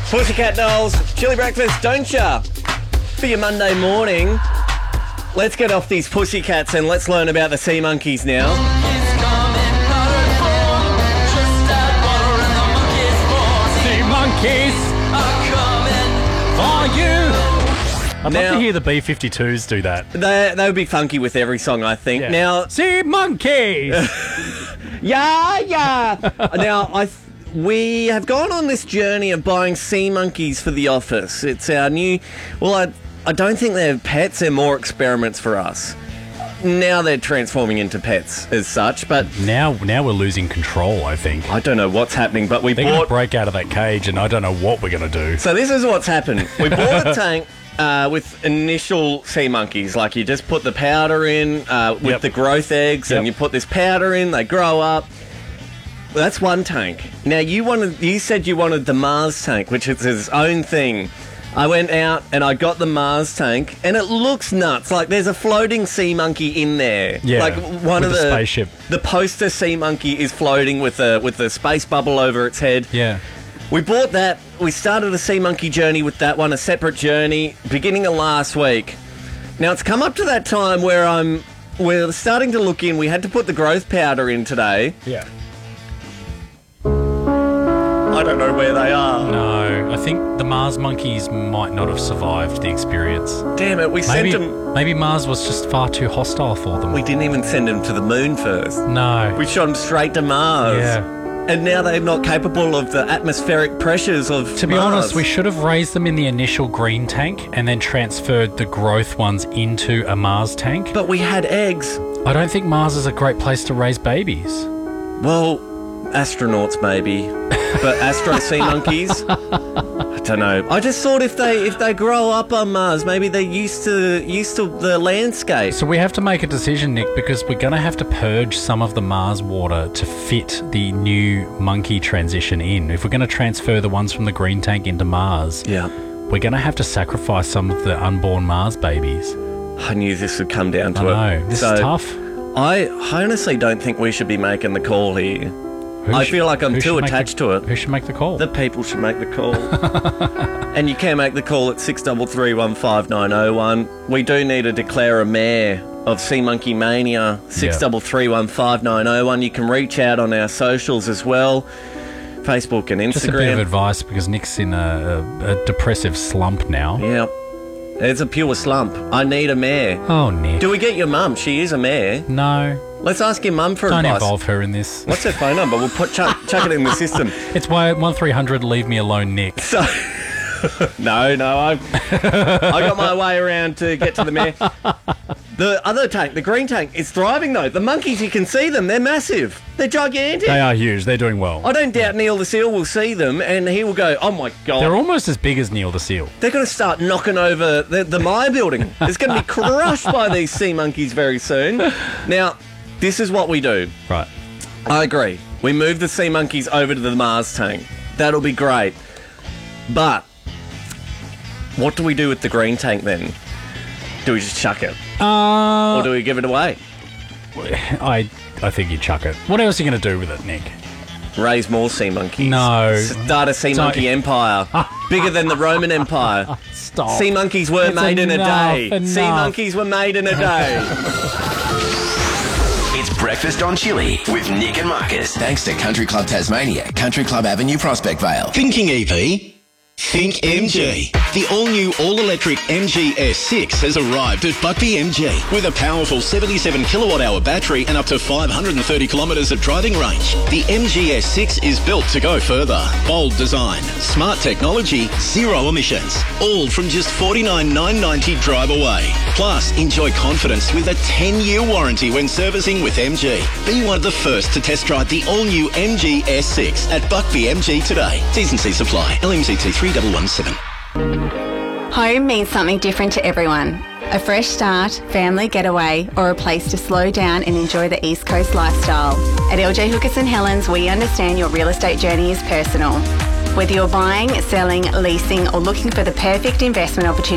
Pussycat Dolls, chili breakfast, don't ya? For your Monday morning, let's get off these pussycats and let's learn about the sea monkeys now. Sea monkeys for you. I'd love to hear the B-52s do that. They would be funky with every song, I think. Yeah. Now, sea monkeys. yeah. Now, we have gone on this journey of buying sea monkeys for the office. It's our new... Well, I don't think they're pets. They're more experiments for us. Now they're transforming into pets as such, but... Now we're losing control, I think. I don't know what's happening, but They're going to break out of that cage, and I don't know what we're going to do. So this is what's happened. We bought a tank with initial sea monkeys. Like, you just put the powder in with the growth eggs, and you put this powder in, they grow up. Well, that's one tank. Now, you said you wanted the Mars tank, which is its own thing. I went out and I got the Mars tank, and it looks nuts. Like, there's a floating sea monkey in there. Yeah, like one with of the the spaceship. The poster sea monkey is floating with the space bubble over its head. Yeah. We bought that. We started a sea monkey journey with that one, a separate journey, beginning of last week. Now, it's come up to that time where we're starting to look in. We had to put the growth powder in today. Yeah. I don't know where they are. No, I think the Mars monkeys might not have survived the experience. Damn it, we sent them... Maybe Mars was just far too hostile for them. We didn't even send them to the moon first. No. We shot them straight to Mars. Yeah. And now they're not capable of the atmospheric pressures of To be Mars. honest, we should have raised them in the initial green tank and then transferred the growth ones into a Mars tank. But we had eggs. I don't think Mars is a great place to raise babies. Well, astronauts maybe. But astro sea monkeys? I don't know. I just thought if they grow up on Mars, maybe they're used to the landscape. So we have to make a decision, Nick, because we're going to have to purge some of the Mars water to fit the new monkey transition in. If we're going to transfer the ones from the green tank into Mars, we're going to have to sacrifice some of the unborn Mars babies. I knew this would come down to it. I know. This is tough. I honestly don't think we should be making the call here. I feel like I'm too attached to it. Who should make the call? The people should make the call. And you can make the call at 633-15901. We do need to declare a mayor of Sea Monkey Mania, 633-15901. You can reach out on our socials as well, Facebook and Instagram. Just a bit of advice, because Nick's in a depressive slump now. Yeah. It's a pure slump. I need a mayor. Oh, Nick. Do we get your mum? She is a mayor. No. Let's ask your mum for Don't advice. involve her in this. What's her phone number? We'll chuck it in the system. It's why 1300 leave me alone, Nick. So, no, I got my way around to get to the mayor. The other tank, the green tank, is thriving though. The monkeys, you can see them. They're massive. They're gigantic. They are huge. They're doing well. I don't doubt Neil the Seal will see them and he will go, oh my God. They're almost as big as Neil the Seal. They're going to start knocking over the Maya building. It's going to be crushed by these sea monkeys very soon. Now, this is what we do. Right. I agree. We move the sea monkeys over to the Mars tank. That'll be great. But what do we do with the green tank then? Do we just chuck it? Or do we give it away? I think you chuck it. What else are you going to do with it, Nick? Raise more sea monkeys. No. Start a sea monkey empire. Bigger than the Roman Empire. Stop. Sea monkeys were made in a day. Enough. Sea monkeys were made in a day. It's Breakfast on Chili with Nick and Marcus. Thanks to Country Club Tasmania, Country Club Avenue, Prospect Vale. Thinking EV? Think MG. The all-new, all-electric MG S6 has arrived at Buckby MG with a powerful 77 kilowatt-hour battery and up to 530 kilometres of driving range. The MG S6 is built to go further. Bold design, smart technology, zero emissions, all from just $49,990 drive away. Plus, enjoy confidence with a 10-year warranty when servicing with MG. Be one of the first to test drive the all-new MG S6 at Buckby MG today. T's and C's apply. LMCT 3117. Home means something different to everyone. A fresh start, family getaway, or a place to slow down and enjoy the East Coast lifestyle. At LJ Hookers & Helens, we understand your real estate journey is personal. Whether you're buying, selling, leasing, or looking for the perfect investment opportunity,